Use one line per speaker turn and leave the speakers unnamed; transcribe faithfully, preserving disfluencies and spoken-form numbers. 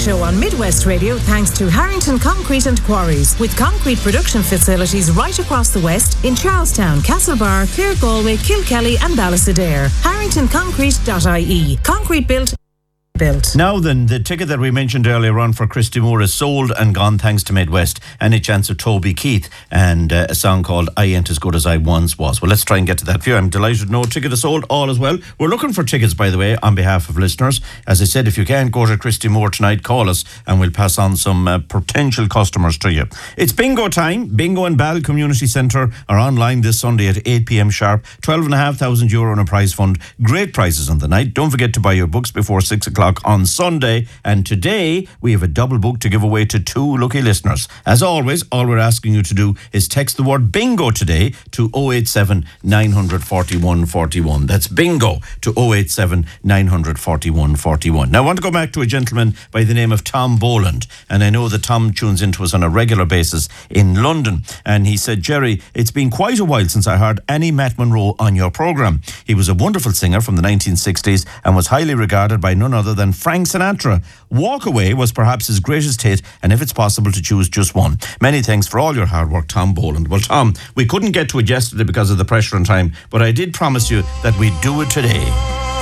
Show on Midwest Radio thanks to Harrington Concrete and Quarries, with concrete production facilities right across the West in Charlestown, Castlebar, Clare Galway, Kilkelly and Ballysadare. harrington concrete dot I E. Concrete built. Built.
Now then, the ticket that we mentioned earlier on for Christy Moore is sold and gone thanks to Midwest. Any chance of Toby Keith and uh, a song called I Ain't As Good As I Once Was. Well, let's try and get to that for you. I'm delighted no ticket is sold, all as well. We're looking for tickets, by the way, on behalf of listeners. As I said, if you can't go to Christy Moore tonight, call us and we'll pass on some uh, potential customers to you. It's bingo time. Bingo and Ball Community Centre are online this Sunday at eight p.m. sharp. twelve thousand five hundred euro in a prize fund. Great prizes on the night. Don't forget to buy your books before six o'clock on Sunday, and today we have a double book to give away to two lucky listeners. As always, all we're asking you to do is text the word bingo today to oh eight seven, nine four one, four one. That's bingo to oh eight seven, nine four one, four one. Now I want to go back to a gentleman by the name of Tom Boland, and I know that Tom tunes into us on a regular basis in London, and he said, Jerry, it's been quite a while since I heard Annie Matt Monroe on your programme. He was a wonderful singer from the nineteen sixties and was highly regarded by none other than Frank Sinatra. Walk Away was perhaps his greatest hit, and if it's possible to choose just one. Many thanks for all your hard work, Tom Boland. Well, Tom, we couldn't get to it yesterday because of the pressure and time, but I did promise you that we'd do it today.